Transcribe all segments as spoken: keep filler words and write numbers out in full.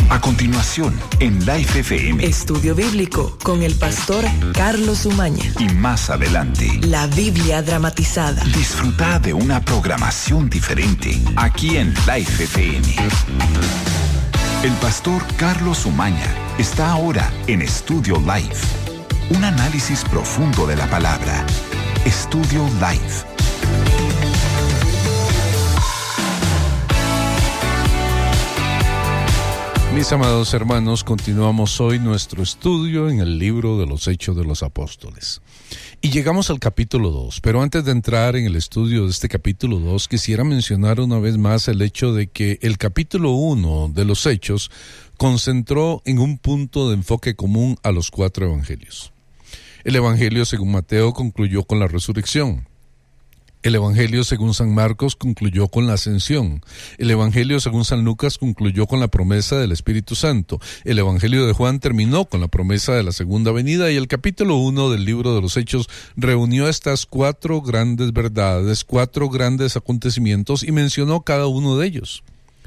A continuación, en Life F M. Estudio Bíblico con el pastor Carlos Umaña. Y más adelante, la Biblia dramatizada. Disfruta de una programación diferente aquí en Life F M. El pastor Carlos Umaña está ahora en Estudio Life. Un análisis profundo de la palabra. Estudio Life. Mis amados hermanos, continuamos hoy nuestro estudio en el libro de los Hechos de los Apóstoles. Y llegamos al capítulo dos, pero antes de entrar en el estudio de este capítulo dos, quisiera mencionar una vez más el hecho de que el capítulo uno de los Hechos concentró en un punto de enfoque común a los cuatro evangelios. El evangelio según Mateo concluyó con la resurrección. El evangelio según San Marcos concluyó con la ascensión. El evangelio según San Lucas concluyó con la promesa del Espíritu Santo. El evangelio de Juan terminó con la promesa de la segunda venida, y el capítulo uno del libro de los Hechos reunió estas cuatro grandes verdades, cuatro grandes acontecimientos, y mencionó cada uno de ellos.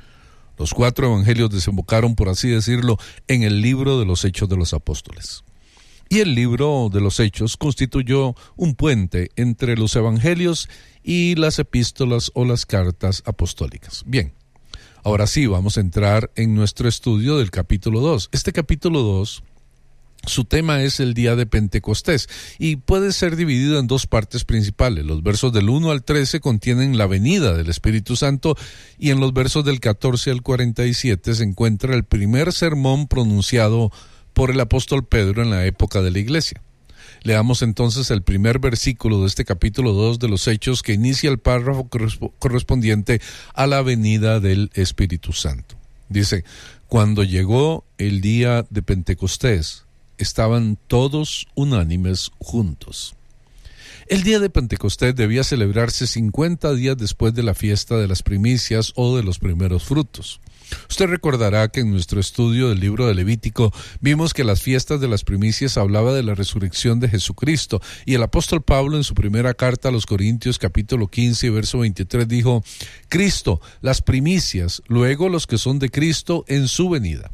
Los cuatro evangelios desembocaron, por así decirlo, en el libro de los Hechos de los Apóstoles. Y el libro de los Hechos constituyó un puente entre los evangelios y las epístolas o las cartas apostólicas. Bien, ahora sí vamos a entrar en nuestro estudio del capítulo dos. Este capítulo dos, su tema es el día de Pentecostés y puede ser dividido en dos partes principales. Los versos del uno al trece contienen la venida del Espíritu Santo, y en los versos del catorce al cuarenta y siete se encuentra el primer sermón pronunciado por el apóstol Pedro en la época de la iglesia. Leamos entonces el primer versículo de este capítulo dos de los Hechos, que inicia el párrafo correspondiente a la venida del Espíritu Santo. Dice: cuando llegó el día de Pentecostés, estaban todos unánimes juntos. El día de Pentecostés debía celebrarse cincuenta días después de la fiesta de las primicias o de los primeros frutos. Usted recordará que en nuestro estudio del libro de Levítico vimos que las fiestas de las primicias hablaba de la resurrección de Jesucristo, y el apóstol Pablo en su primera carta a los Corintios capítulo quince y verso veintitrés dijo: Cristo, las primicias, luego los que son de Cristo en su venida.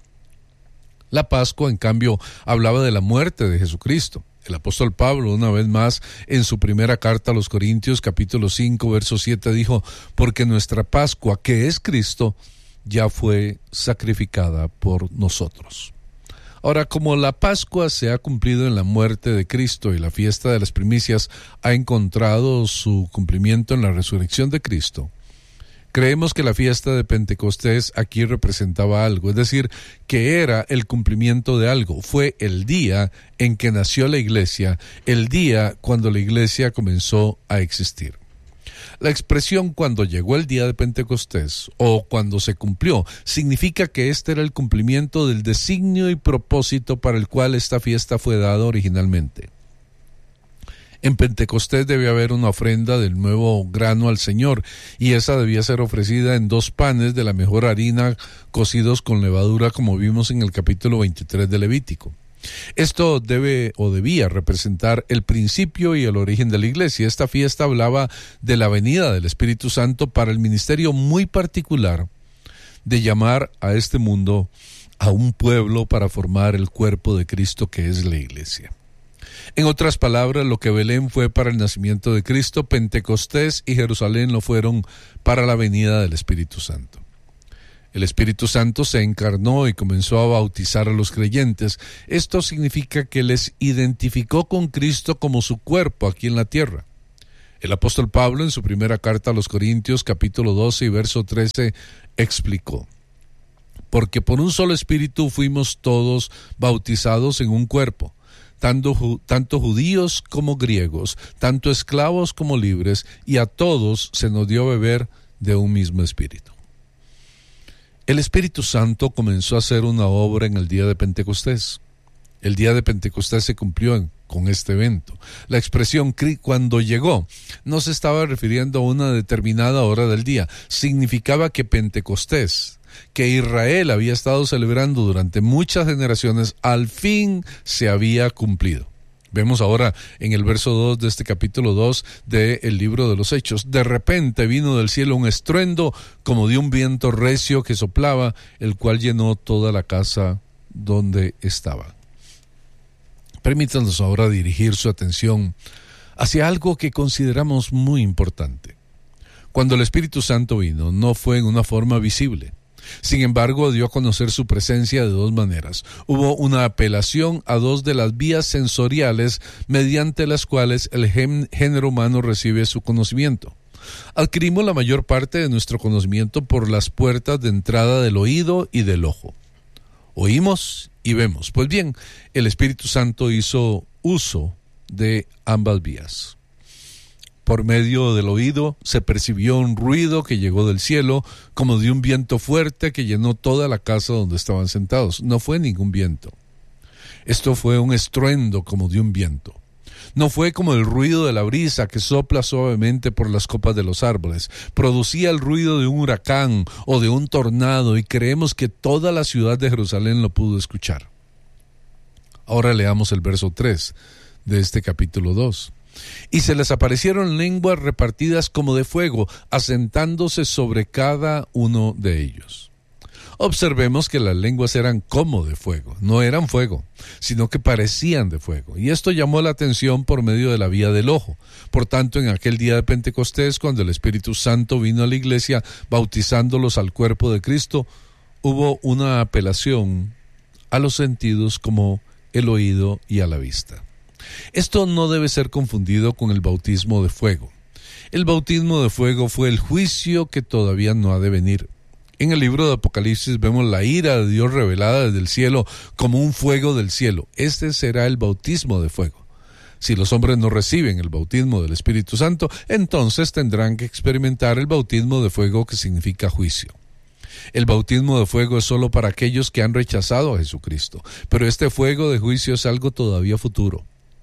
La Pascua, en cambio, hablaba de la muerte de Jesucristo. El apóstol Pablo, una vez más, en su primera carta a los Corintios capítulo cinco verso siete dijo: porque nuestra Pascua, que es Cristo, ya fue sacrificada por nosotros. Ahora, como la Pascua se ha cumplido en la muerte de Cristo y la fiesta de las primicias ha encontrado su cumplimiento en la resurrección de Cristo, creemos que la fiesta de Pentecostés aquí representaba algo, es decir, que era el cumplimiento de algo. Fue el día en que nació la iglesia, el día cuando la iglesia comenzó a existir. La expresión "cuando llegó el día de Pentecostés" o "cuando se cumplió" significa que este era el cumplimiento del designio y propósito para el cual esta fiesta fue dada originalmente. En Pentecostés debía haber una ofrenda del nuevo grano al Señor, y esa debía ser ofrecida en dos panes de la mejor harina cocidos con levadura, como vimos en el capítulo veintitrés de Levítico. Esto debe o debía representar el principio y el origen de la iglesia. Esta fiesta hablaba de la venida del Espíritu Santo para el ministerio muy particular de llamar a este mundo a un pueblo para formar el cuerpo de Cristo, que es la iglesia. En otras palabras, lo que Belén fue para el nacimiento de Cristo, Pentecostés y Jerusalén lo fueron para la venida del Espíritu Santo. El Espíritu Santo se encarnó y comenzó a bautizar a los creyentes. Esto significa que les identificó con Cristo como su cuerpo aquí en la tierra. El apóstol Pablo, en su primera carta a los Corintios, capítulo doce y verso trece, explicó: porque por un solo Espíritu fuimos todos bautizados en un cuerpo, tanto, tanto judíos como griegos, tanto esclavos como libres, y a todos se nos dio beber de un mismo Espíritu. El Espíritu Santo comenzó a hacer una obra en el día de Pentecostés. El día de Pentecostés se cumplió en, con este evento. La expresión "cuando llegó" no se estaba refiriendo a una determinada hora del día. Significaba que Pentecostés, que Israel había estado celebrando durante muchas generaciones, al fin se había cumplido. Vemos ahora en el verso dos de este capítulo dos del libro de los Hechos. De repente vino del cielo un estruendo como de un viento recio que soplaba, el cual llenó toda la casa donde estaban. Permítanos ahora dirigir su atención hacia algo que consideramos muy importante. Cuando el Espíritu Santo vino, no fue en una forma visible. Sin embargo, dio a conocer su presencia de dos maneras. Hubo una apelación a dos de las vías sensoriales mediante las cuales el género humano recibe su conocimiento. Adquirimos la mayor parte de nuestro conocimiento por las puertas de entrada del oído y del ojo. Oímos y vemos. Pues bien, el Espíritu Santo hizo uso de ambas vías. Por medio del oído se percibió un ruido que llegó del cielo, como de un viento fuerte que llenó toda la casa donde estaban sentados. No fue ningún viento. Esto fue un estruendo como de un viento. No fue como el ruido de la brisa que sopla suavemente por las copas de los árboles. Producía el ruido de un huracán o de un tornado y creemos que toda la ciudad de Jerusalén lo pudo escuchar. Ahora leamos el verso tres de este capítulo dos. Y se les aparecieron lenguas repartidas como de fuego, asentándose sobre cada uno de ellos. Observemos que las lenguas eran como de fuego, no eran fuego, sino que parecían de fuego. Y esto llamó la atención por medio de la vía del ojo. Por tanto, en aquel día de Pentecostés, cuando el Espíritu Santo vino a la iglesia, bautizándolos al cuerpo de Cristo, hubo una apelación a los sentidos como el oído y a la vista. Esto no debe ser confundido con el bautismo de fuego. El bautismo de fuego fue el juicio que todavía no ha de venir. En el libro de Apocalipsis vemos la ira de Dios revelada desde el cielo como un fuego del cielo. Este será el bautismo de fuego. Si los hombres no reciben el bautismo del Espíritu Santo, entonces tendrán que experimentar el bautismo de fuego, que significa juicio. El bautismo de fuego es solo para aquellos que han rechazado a Jesucristo, pero este fuego de juicio es algo todavía futuro.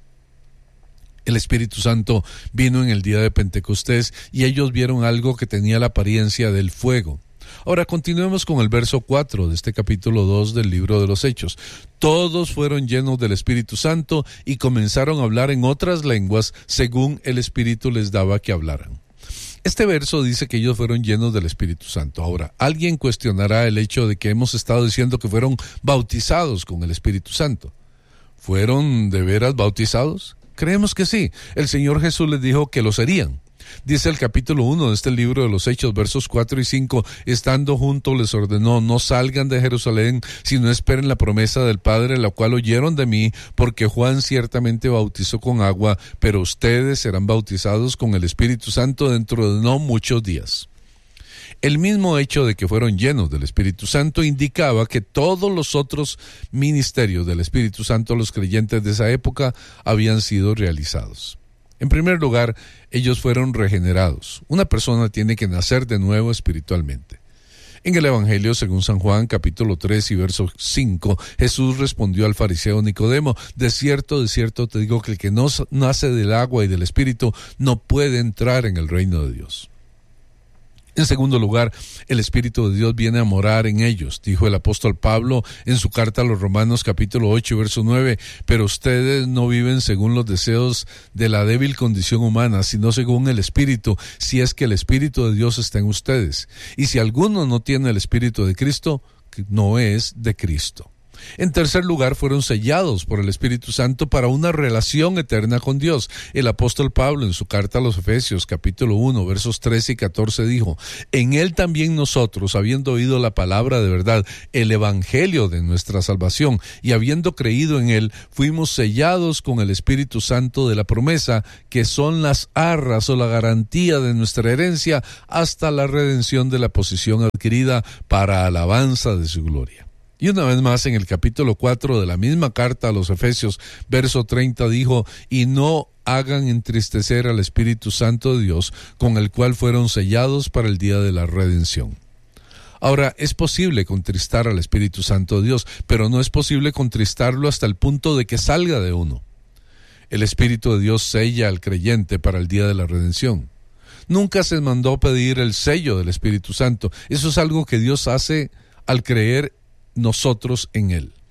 El Espíritu Santo vino en el día de Pentecostés y ellos vieron algo que tenía la apariencia del fuego. Ahora continuemos con el verso cuatro de este capítulo dos del libro de los Hechos. Todos fueron llenos del Espíritu Santo y comenzaron a hablar en otras lenguas según el Espíritu les daba que hablaran. Este verso dice que ellos fueron llenos del Espíritu Santo. Ahora, alguien cuestionará el hecho de que hemos estado diciendo que fueron bautizados con el Espíritu Santo. ¿Fueron de veras bautizados? Creemos que sí. El Señor Jesús les dijo que lo serían. Dice el capítulo uno de este libro de los Hechos, versos cuatro y cinco, estando juntos les ordenó, no salgan de Jerusalén, sino esperen la promesa del Padre, la cual oyeron de mí, porque Juan ciertamente bautizó con agua, pero ustedes serán bautizados con el Espíritu Santo dentro de no muchos días. El mismo hecho de que fueron llenos del Espíritu Santo indicaba que todos los otros ministerios del Espíritu Santo, los creyentes de esa época, habían sido realizados. En primer lugar, ellos fueron regenerados. Una persona tiene que nacer de nuevo espiritualmente. En el Evangelio, según San Juan, capítulo tres y verso cinco, Jesús respondió al fariseo Nicodemo, de cierto, de cierto te digo que el que no nace del agua y del Espíritu no puede entrar en el reino de Dios. En segundo lugar, el Espíritu de Dios viene a morar en ellos, dijo el apóstol Pablo en su carta a los Romanos capítulo ocho, verso nueve, pero ustedes no viven según los deseos de la débil condición humana, sino según el Espíritu, si es que el Espíritu de Dios está en ustedes. Y si alguno no tiene el Espíritu de Cristo, no es de Cristo. En tercer lugar, fueron sellados por el Espíritu Santo para una relación eterna con Dios. El apóstol Pablo en su carta a los Efesios, capítulo uno, versos trece y catorce, dijo, en él también nosotros, habiendo oído la palabra de verdad, el evangelio de nuestra salvación, y habiendo creído en él, fuimos sellados con el Espíritu Santo de la promesa, que son las arras o la garantía de nuestra herencia hasta la redención de la posesión adquirida para alabanza de su gloria. Y una vez más, en el capítulo cuatro de la misma carta a los Efesios, verso treinta, dijo, y no hagan entristecer al Espíritu Santo de Dios, con el cual fueron sellados para el día de la redención. Ahora, es posible contristar al Espíritu Santo de Dios, pero no es posible contristarlo hasta el punto de que salga de uno. El Espíritu de Dios sella al creyente para el día de la redención. Nunca se mandó pedir el sello del Espíritu Santo. Eso es algo que Dios hace al creer nosotros en él.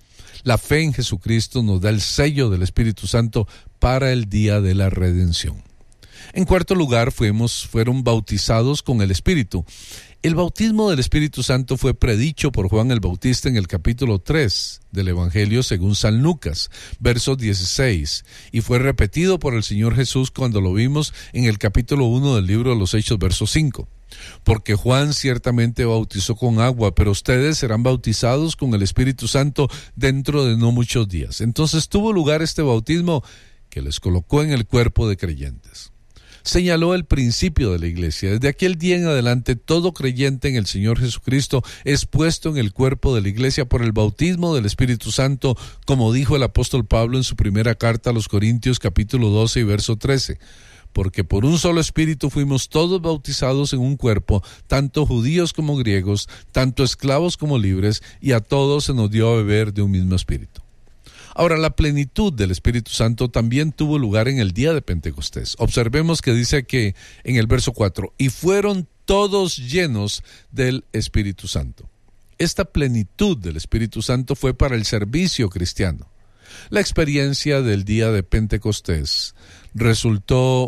La fe en Jesucristo nos da el sello del Espíritu Santo para el día de la redención. En cuarto lugar, fuimos, fueron bautizados con el Espíritu. El bautismo del Espíritu Santo fue predicho por Juan el Bautista en el capítulo tres del Evangelio según San Lucas, verso dieciséis, y fue repetido por el Señor Jesús cuando lo vimos en el capítulo uno del libro de los Hechos, verso cinco. Porque Juan ciertamente bautizó con agua, pero ustedes serán bautizados con el Espíritu Santo dentro de no muchos días. Entonces tuvo lugar este bautismo que les colocó en el cuerpo de creyentes. Señaló el principio de la iglesia. Desde aquel día en adelante, todo creyente en el Señor Jesucristo es puesto en el cuerpo de la iglesia por el bautismo del Espíritu Santo, como dijo el apóstol Pablo en su primera carta a los Corintios, capítulo doce y verso trece. Porque por un solo Espíritu fuimos todos bautizados en un cuerpo, tanto judíos como griegos, tanto esclavos como libres, y a todos se nos dio a beber de un mismo Espíritu. Ahora, la plenitud del Espíritu Santo también tuvo lugar en el día de Pentecostés. Observemos que dice que en el verso cuatro, y fueron todos llenos del Espíritu Santo. Esta plenitud del Espíritu Santo fue para el servicio cristiano. La experiencia del día de Pentecostés resultó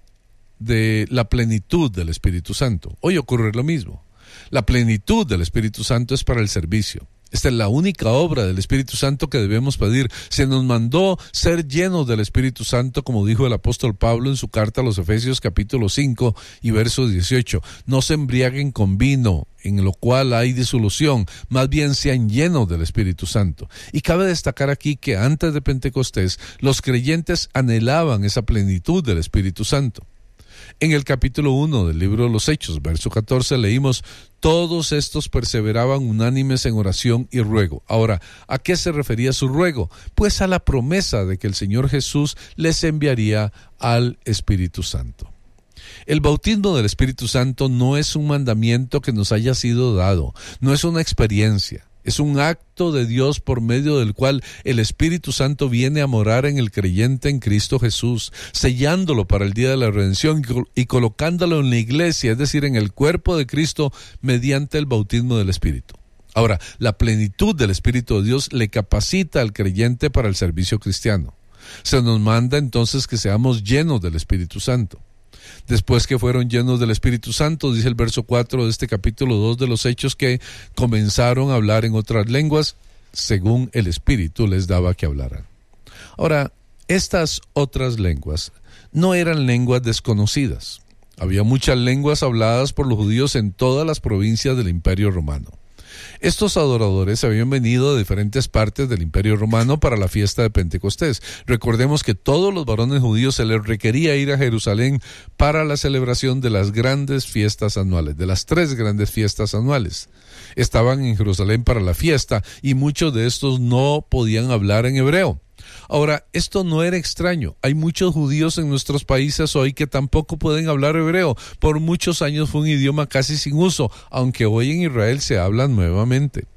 de la plenitud del Espíritu Santo. Hoy ocurre lo mismo. La plenitud del Espíritu Santo es para el servicio. Esta es la única obra del Espíritu Santo que debemos pedir. Se nos mandó ser llenos del Espíritu Santo, como dijo el apóstol Pablo en su carta a los Efesios capítulo cinco y verso dieciocho. No se embriaguen con vino, en lo cual hay disolución, más bien sean llenos del Espíritu Santo. Y cabe destacar aquí que antes de Pentecostés, los creyentes anhelaban esa plenitud del Espíritu Santo. En el capítulo uno del libro de los Hechos, verso catorce, leímos, todos estos perseveraban unánimes en oración y ruego. Ahora, ¿a qué se refería su ruego? Pues a la promesa de que el Señor Jesús les enviaría al Espíritu Santo. El bautismo del Espíritu Santo no es un mandamiento que nos haya sido dado, no es una experiencia. Es un acto de Dios por medio del cual el Espíritu Santo viene a morar en el creyente en Cristo Jesús, sellándolo para el día de la redención y colocándolo en la iglesia, es decir, en el cuerpo de Cristo, mediante el bautismo del Espíritu. Ahora, la plenitud del Espíritu de Dios le capacita al creyente para el servicio cristiano. Se nos manda entonces que seamos llenos del Espíritu Santo. Después que fueron llenos del Espíritu Santo, dice el verso cuatro de este capítulo dos de los Hechos, que comenzaron a hablar en otras lenguas, según el Espíritu les daba que hablaran. Ahora, estas otras lenguas no eran lenguas desconocidas. Había muchas lenguas habladas por los judíos en todas las provincias del Imperio Romano. Estos adoradores habían venido de diferentes partes del Imperio Romano para la fiesta de Pentecostés. Recordemos que todos los varones judíos se les requería ir a Jerusalén para la celebración de las grandes fiestas anuales, de las tres grandes fiestas anuales. Estaban en Jerusalén para la fiesta y muchos de estos no podían hablar en hebreo. Ahora, esto no era extraño. Hay muchos judíos en nuestros países hoy que tampoco pueden hablar hebreo. Por muchos años fue un idioma casi sin uso, aunque hoy en Israel se habla nuevamente.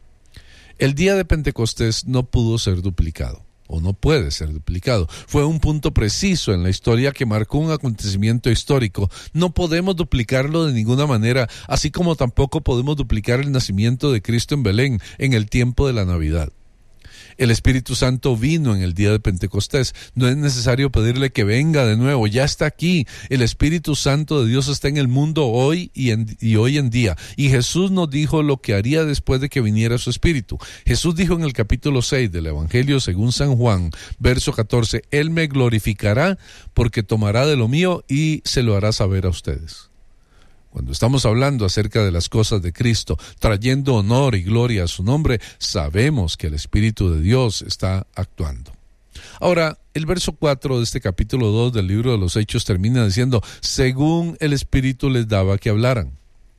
El día de Pentecostés no pudo ser duplicado, o no puede ser duplicado. Fue un punto preciso en la historia que marcó un acontecimiento histórico. No podemos duplicarlo de ninguna manera, así como tampoco podemos duplicar el nacimiento de Cristo en Belén en el tiempo de la Navidad. El Espíritu Santo vino en el día de Pentecostés. No es necesario pedirle que venga de nuevo. Ya está aquí. El Espíritu Santo de Dios está en el mundo hoy y, en, y hoy en día. Y Jesús nos dijo lo que haría después de que viniera su Espíritu. Jesús dijo en el capítulo seis del Evangelio según San Juan, verso catorce, Él me glorificará porque tomará de lo mío y se lo hará saber a ustedes. Cuando estamos hablando acerca de las cosas de Cristo, trayendo honor y gloria a su nombre, sabemos que el Espíritu de Dios está actuando. Ahora, el verso cuatro de este capítulo dos del libro de los Hechos termina diciendo, según el Espíritu les daba que hablaran.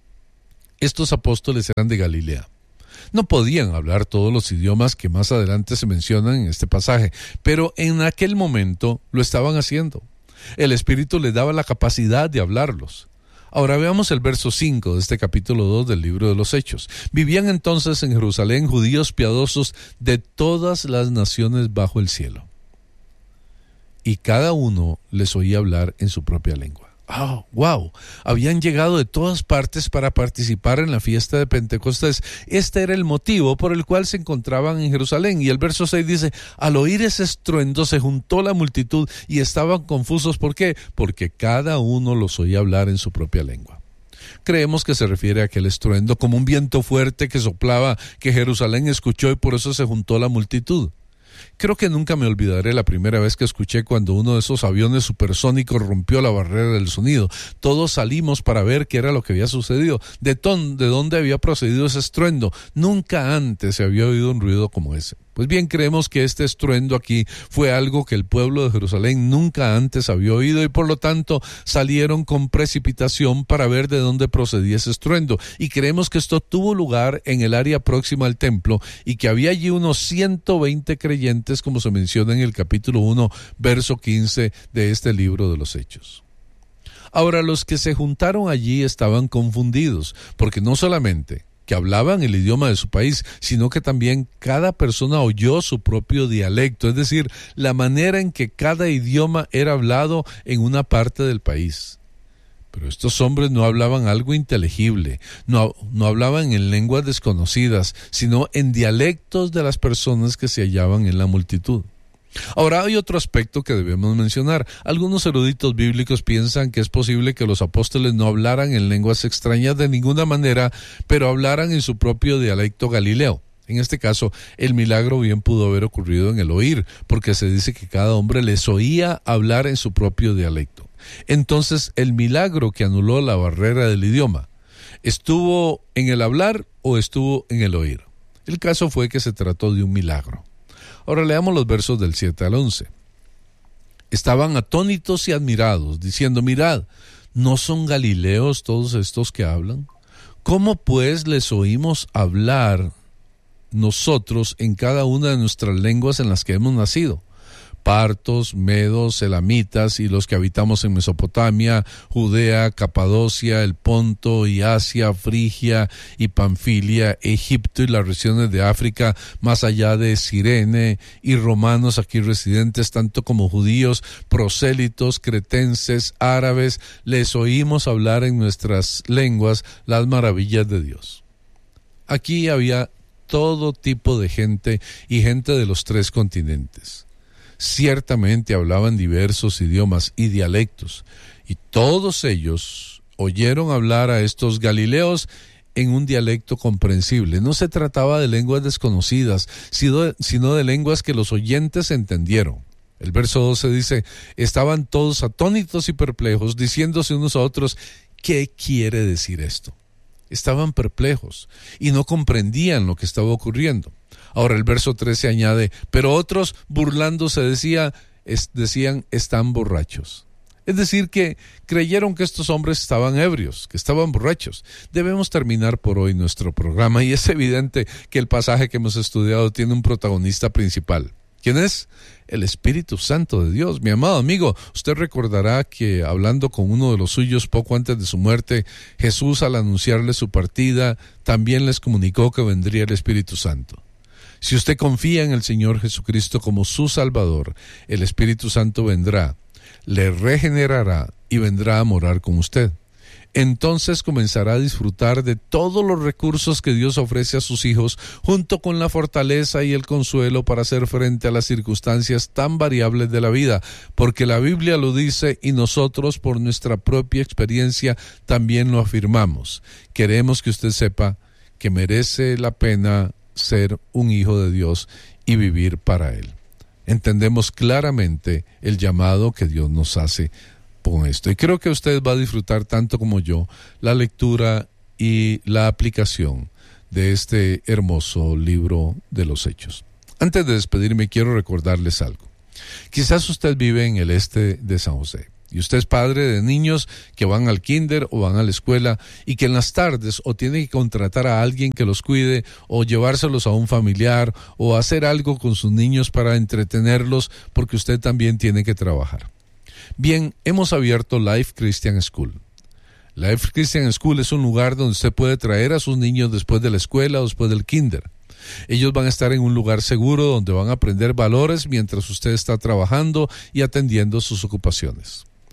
Estos apóstoles eran de Galilea. No podían hablar todos los idiomas que más adelante se mencionan en este pasaje, pero en aquel momento lo estaban haciendo. El Espíritu les daba la capacidad de hablarlos. Ahora veamos el verso cinco de este capítulo dos del libro de los Hechos. Vivían entonces en Jerusalén judíos piadosos de todas las naciones bajo el cielo. Y cada uno les oía hablar en su propia lengua. Oh, wow, habían llegado de todas partes para participar en la fiesta de Pentecostés. Este era el motivo por el cual se encontraban en Jerusalén. Y el verso seis dice, al oír ese estruendo se juntó la multitud y estaban confusos. ¿Por qué? Porque cada uno los oía hablar en su propia lengua. Creemos que se refiere a aquel estruendo como un viento fuerte que soplaba, que Jerusalén escuchó y por eso se juntó la multitud. Creo que nunca me olvidaré la primera vez que escuché cuando uno de esos aviones supersónicos rompió la barrera del sonido. Todos salimos para ver qué era lo que había sucedido, de, ton, de dónde había procedido ese estruendo. Nunca antes se había oído un ruido como ese. Pues bien, creemos que este estruendo aquí fue algo que el pueblo de Jerusalén nunca antes había oído y por lo tanto salieron con precipitación para ver de dónde procedía ese estruendo. Y creemos que esto tuvo lugar en el área próxima al templo y que había allí unos ciento veinte creyentes, como se menciona en el capítulo uno, verso quince de este libro de los Hechos. Ahora, los que se juntaron allí estaban confundidos, porque no solamente que hablaban el idioma de su país, sino que también cada persona oyó su propio dialecto, es decir, la manera en que cada idioma era hablado en una parte del país. Pero estos hombres no hablaban algo inteligible, no, no hablaban en lenguas desconocidas, sino en dialectos de las personas que se hallaban en la multitud. Ahora hay otro aspecto que debemos mencionar. Algunos eruditos bíblicos piensan que es posible que los apóstoles no hablaran en lenguas extrañas de ninguna manera, pero hablaran en su propio dialecto galileo. En este caso, el milagro bien pudo haber ocurrido en el oír, porque se dice que cada hombre les oía hablar en su propio dialecto. Entonces, el milagro que anuló la barrera del idioma, ¿estuvo en el hablar o estuvo en el oír? El caso fue que se trató de un milagro. Ahora leamos los versos del siete al once. Estaban atónitos y admirados, diciendo, mirad, ¿no son galileos todos estos que hablan? ¿Cómo pues les oímos hablar nosotros en cada una de nuestras lenguas en las que hemos nacido? Partos, medos, elamitas y los que habitamos en Mesopotamia, Judea, Capadocia, el Ponto y Asia, Frigia y Panfilia, Egipto y las regiones de África, más allá de Cirene, y romanos aquí residentes, tanto como judíos, prosélitos, cretenses, árabes, les oímos hablar en nuestras lenguas las maravillas de Dios. Aquí había todo tipo de gente y gente de los tres continentes. Ciertamente hablaban diversos idiomas y dialectos, y todos ellos oyeron hablar a estos galileos en un dialecto comprensible. No se trataba de lenguas desconocidas, sino, sino de lenguas que los oyentes entendieron. El verso doce dice, estaban todos atónitos y perplejos, diciéndose unos a otros, ¿qué quiere decir esto? Estaban perplejos y no comprendían lo que estaba ocurriendo. Ahora el verso trece añade, pero otros burlándose decía, es, decían, están borrachos. Es decir, que creyeron que estos hombres estaban ebrios, que estaban borrachos. Debemos terminar por hoy nuestro programa y es evidente que el pasaje que hemos estudiado tiene un protagonista principal. ¿Quién es? El Espíritu Santo de Dios. Mi amado amigo, usted recordará que hablando con uno de los suyos poco antes de su muerte, Jesús al anunciarle su partida también les comunicó que vendría el Espíritu Santo. Si usted confía en el Señor Jesucristo como su Salvador, el Espíritu Santo vendrá, le regenerará y vendrá a morar con usted. Entonces comenzará a disfrutar de todos los recursos que Dios ofrece a sus hijos, junto con la fortaleza y el consuelo para hacer frente a las circunstancias tan variables de la vida, porque la Biblia lo dice y nosotros por nuestra propia experiencia también lo afirmamos. Queremos que usted sepa que merece la pena ser un hijo de Dios y vivir para Él. Entendemos claramente el llamado que Dios nos hace con esto. Y creo que usted va a disfrutar tanto como yo la lectura y la aplicación de este hermoso libro de los Hechos. Antes de despedirme, quiero recordarles algo. Quizás usted vive en el este de San José y usted es padre de niños que van al kinder o van a la escuela y que en las tardes o tiene que contratar a alguien que los cuide o llevárselos a un familiar o hacer algo con sus niños para entretenerlos porque usted también tiene que trabajar. Bien, hemos abierto Life Christian School. Life Christian School es un lugar donde usted puede traer a sus niños después de la escuela o después del kinder. Ellos van a estar en un lugar seguro donde van a aprender valores mientras usted está trabajando y atendiendo sus ocupaciones.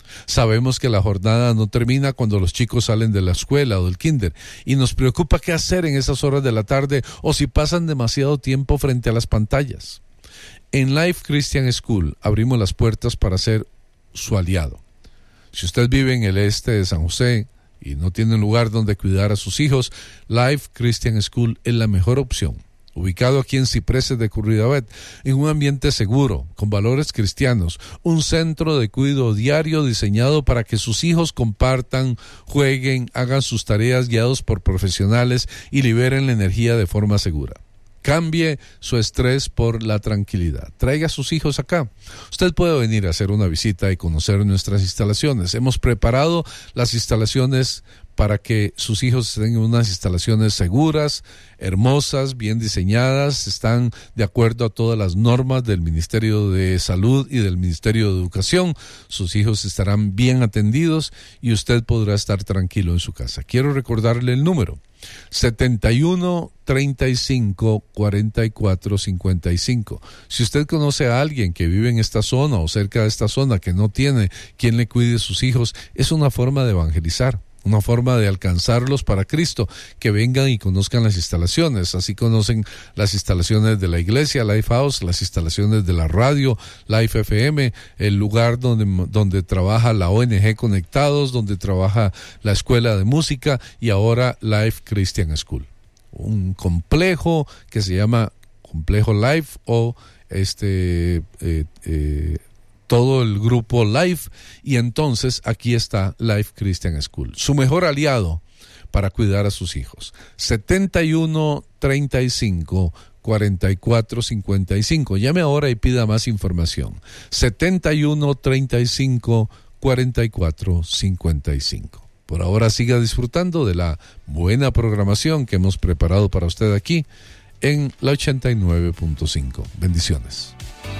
Sabemos que la jornada no termina cuando los chicos salen de la escuela o del kinder y nos preocupa qué hacer en esas horas de la tarde o si pasan demasiado tiempo frente a las pantallas. En Life Christian School abrimos las puertas para ser su aliado. Si usted vive en el este de San José y no tiene un lugar donde cuidar a sus hijos, Life Christian School es la mejor opción. Ubicado aquí en Cipreses de Curridabat, en un ambiente seguro, con valores cristianos, un centro de cuidado diario diseñado para que sus hijos compartan, jueguen, hagan sus tareas guiados por profesionales y liberen la energía de forma segura. Cambie su estrés por la tranquilidad. Traiga a sus hijos acá. Usted puede venir a hacer una visita y conocer nuestras instalaciones. Hemos preparado las instalaciones para que sus hijos tengan unas instalaciones seguras, hermosas, bien diseñadas, están de acuerdo a todas las normas del Ministerio de Salud y del Ministerio de Educación. Sus hijos estarán bien atendidos y usted podrá estar tranquilo en su casa. Quiero recordarle el número: setenta y uno, treinta y cinco, cuarenta y cuatro, cincuenta y cinco. Si usted conoce a alguien que vive en esta zona o cerca de esta zona que no tiene quien le cuide a sus hijos, es una forma de evangelizar, una forma de alcanzarlos para Cristo, que vengan y conozcan las instalaciones. Así conocen las instalaciones de la iglesia, Life House, las instalaciones de la radio, Life F M, el lugar donde, donde trabaja la O N G Conectados, donde trabaja la escuela de música y ahora Life Christian School. Un complejo que se llama Complejo Life o este... Eh, eh, todo el grupo Life, y entonces aquí está Life Christian School, su mejor aliado para cuidar a sus hijos. setenta y uno, treinta y cinco, cuarenta y cuatro, cincuenta y cinco. Llame ahora y pida más información. setenta y uno, treinta y cinco, cuarenta y cuatro, cincuenta y cinco. Por ahora siga disfrutando de la buena programación que hemos preparado para usted aquí en la ochenta y nueve punto cinco. Bendiciones.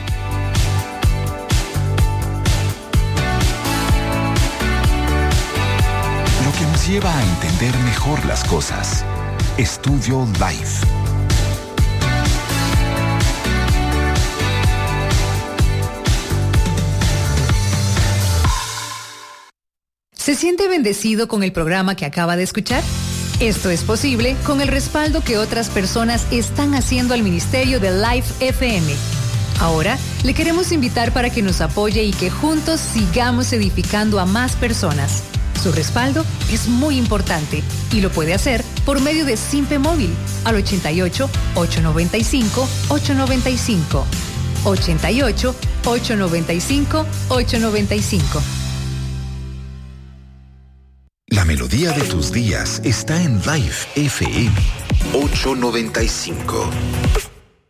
Que nos lleva a entender mejor las cosas. Estudio Life. ¿Se siente bendecido con el programa que acaba de escuchar? Esto es posible con el respaldo que otras personas están haciendo al ministerio de Life F M. Ahora le queremos invitar para que nos apoye y que juntos sigamos edificando a más personas. Su respaldo es muy importante y lo puede hacer por medio de Simpe Móvil al ochenta y ocho, ochocientos noventa y cinco, ochocientos noventa y cinco. ochenta y ocho, ochocientos noventa y cinco, ochocientos noventa y cinco. La melodía de tus días está en Life F M ochocientos noventa y cinco.